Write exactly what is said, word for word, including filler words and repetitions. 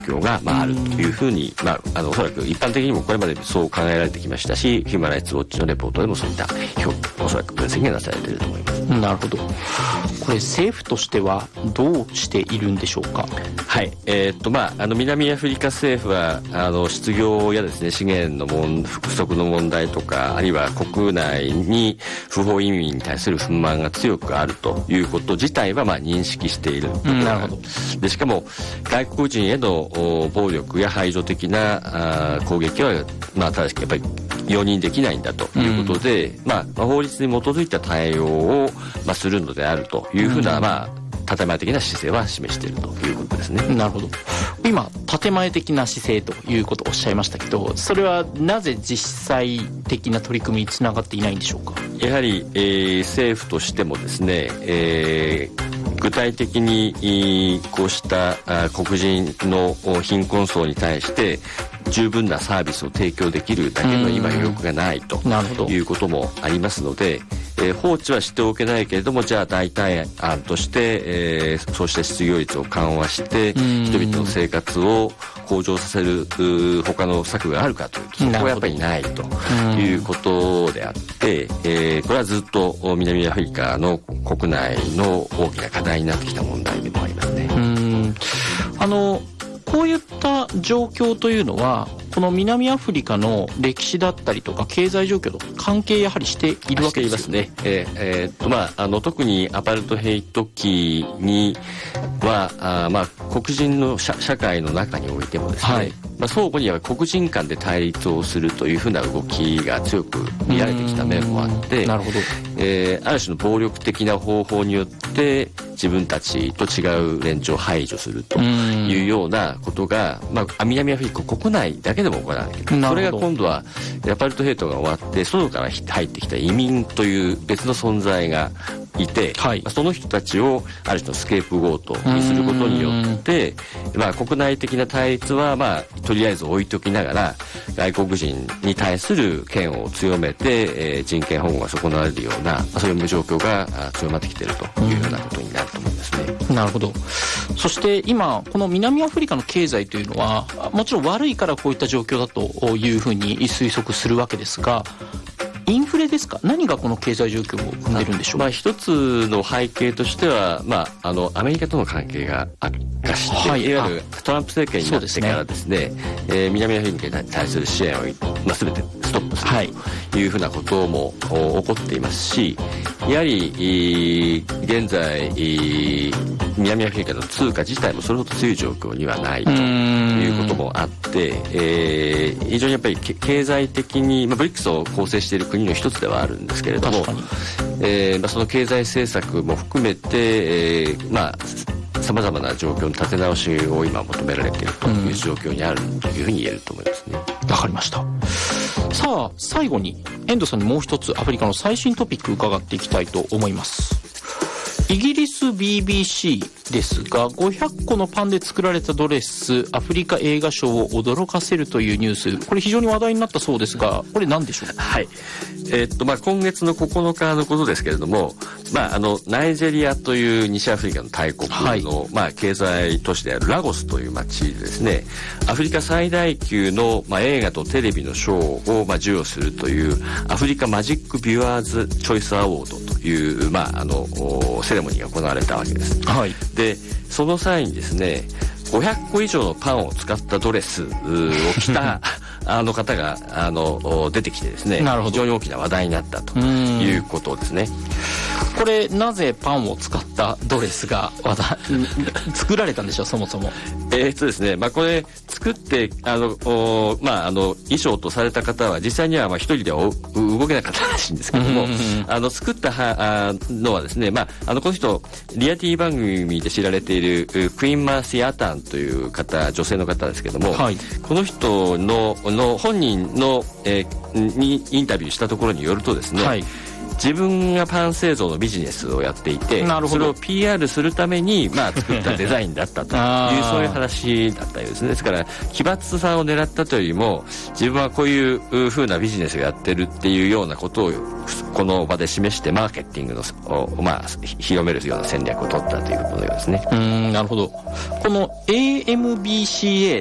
況が、まあ、あるというふうに、まあ、あのおそらく一般的にもこれまでそう考えられてきましたし、ヒューマンライツウォッチのレポートでもそういった評おそらく分析がなされていると思います。 なるほど。これ政府としてはどうしているんでしょうか。 はい、えーっとまあ、あの南アフリカ政府はあの失業やですね、資源の問不足の問題とか、あるいは国内に不法移民に対する不満が強くあるということ自体はまあ認識しているところが、うん、なるほど。でしかも外国人への暴力や排除的なあ攻撃は、まあ、正しくやっぱり容認できないんだということで、うん、まあ、法律に基づいた対応を、まあ、するのであるというふうな、うん、まあ、建前的な姿勢は示しているということですね。 なるほど。今建前的な姿勢ということをおっしゃいましたけど、それはなぜ実際的な取り組みにつながっていないんでしょうか。 やはり、えー、政府としてもですね、えー、具体的にこうした黒人の貧困層に対して十分なサービスを提供できるだけの今余力がないということもありますので、えー、放置はしておけないけれども、じゃあ代替案として、えー、そうした失業率を緩和して人々の生活を向上させる他の策があるかというと、そこはやっぱりないということであって、えー、これはずっと南アフリカの国内の大きな課題になってきた問題でもありますね。 うーん、あのこういった状況というのはこの南アフリカの歴史だったりとか経済状況と関係やはりしているわけですよね。 えーえーっとまあ、あの特にアパルトヘイト期にはあ、まあ、黒人の 社, 社会の中においてもですね、はい、まあ、相互には黒人間で対立をするというふうな動きが強く見られてきた面もあって、 なるほど、 えー、ある種の暴力的な方法によって自分たちと違う連中を排除するというようなことが、まあ、南アフリカ国内だけでも行われている。それが今度はアパルトヘイトが終わって外から入ってきた移民という別の存在がいて、はい、まあ、その人たちをある種のスケープゴートにすることによって、まあ、国内的な対立は、まあ、とりあえず置いときながら外国人に対する嫌悪を強めて、えー、人権保護が損なわれるような、まあ、そういう状況が強まってきているというようなことになると思いますね。 なるほど。そして今この南アフリカの経済というのはもちろん悪いからこういった状況だというふうに推測するわけですが、インフレですか、何がこの経済状況を生んでるんでしょうか。 まあ、一つの背景としては、まあ、あのアメリカとの関係が悪化して、はい、いわゆるトランプ政権になってからですね、ですね、えー、南アフリカに対する支援を、まあ、全てストップする、はい、というふうなことも起こっていますし、やはり現在南アフリカの通貨自体もそれほど強い状況にはないということもあって、えー、非常にやっぱり経済的に、まあ、ブリックスを構成している国の一つではあるんですけれども、えーまあ、その経済政策も含めて、えー、まあさまざまな状況の立て直しを今求められているという状況にあるというふうに言えると思いますね。 わかりました。さあ最後に遠藤さんにもう一つアフリカの最新トピック伺っていきたいと思います。イギリス ビービーシー ですが、ごひゃっこのパンで作られたドレスアフリカ映画賞を驚かせるというニュース、これ非常に話題になったそうですが、これ何でしょうか。 はい、えーっとまあ、今月のここのかのことですけれども、まあ、あのナイジェリアという西アフリカの大国の、はい、まあ、経済都市であるラゴスという町でですね、アフリカ最大級の、まあ、映画とテレビの賞を、まあ、授与するというアフリカマジックビュアーズチョイスアワードという、まあ、あのセレモニーが行われたわけです、はい、でその際にですねごひゃっこ以上のパンを使ったドレスを着たあの方があの出てきてですね、非常に大きな話題になったということですね。 これなぜパンを使ったドレスが作られたんでしょう、そもそも。 えーっとですね、まあ、これ作ってあの、まあ、あの衣装とされた方は実際にはまあ一人では動けなかったらしいんですけども、あの作ったはのはですね、まあ、あのこの人リアティ番組で知られているクイーン・マーシー・アタンという方、女性の方ですけども、はい、この人のの本人の、えー、にインタビューしたところによるとですね、はい、自分がパン製造のビジネスをやっていて、それを ピーアール するために、まあ、作ったデザインだったというそういう話だったようですね。ですから奇抜さを狙ったというよりも、自分はこういう風なビジネスをやってるっていうようなことをこの場で示してマーケティングの、まあ、広めるような戦略を取ったということのようですね。 うーんん、なるほど。この エーエムビーシーエ